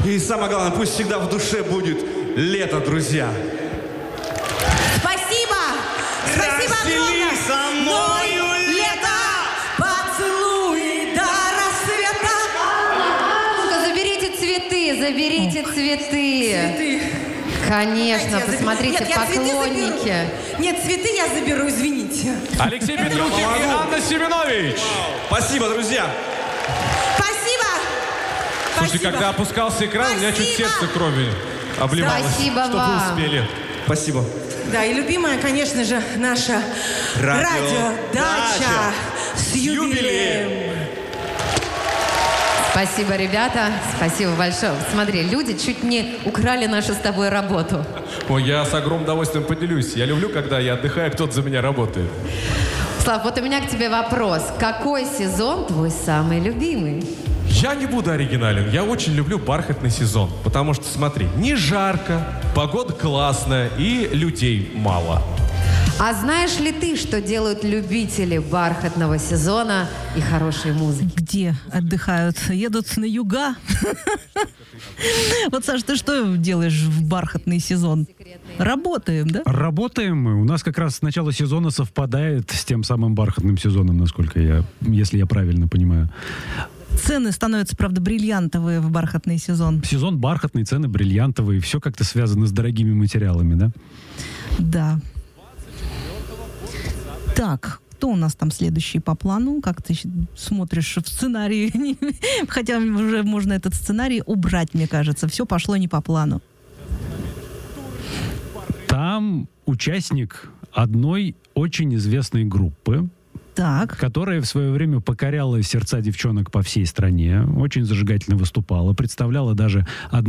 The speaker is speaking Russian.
И самое главное, пусть всегда в душе будет лето, друзья. Спасибо! Спасибо огромное! Со мною лето! Поцелуй до рассвета! Заберите цветы. Цветы. Конечно, Давайте я посмотрите, заберу. Нет, я цветы поклонники. заберу. Нет, цветы я заберу, извините. Алексей Петрухин и Анна Семенович. Спасибо, друзья. Спасибо! Слушайте, Спасибо. когда опускался экран, у меня чуть Спасибо. сердце кровью обливалось. Спасибо что вам. вы успели. Спасибо. Да, и любимая, конечно же, наша радиодача с юбилеем. Спасибо, ребята. Спасибо большое. Смотри, люди чуть не украли нашу с тобой работу. Ой, я с огромным удовольствием поделюсь. Я люблю, когда я отдыхаю, кто-то за меня работает. Слав, вот у меня к тебе вопрос. Какой сезон твой самый любимый? Я не буду оригинален. Я очень люблю бархатный сезон. Потому что, смотри, не жарко, погода классная и людей мало. А знаешь ли ты, что делают любители бархатного сезона и хорошей музыки? Где отдыхают? Едут на юга? Вот, Саш, ты что делаешь в бархатный сезон? Работаем, да? Работаем мы. У нас как раз начало сезона совпадает с тем самым бархатным сезоном, насколько если я правильно понимаю. Цены становятся, правда, бриллиантовые в бархатный сезон. Сезон бархатный, цены бриллиантовые. Все как-то связано с дорогими материалами, да? Да. Так, кто у нас там следующий по плану? Как ты смотришь в сценарии? Хотя уже можно этот сценарий убрать, мне кажется. Все пошло не по плану. Там участник одной очень известной группы, Так. которая в свое время покоряла сердца девчонок по всей стране, очень зажигательно выступала, представляла даже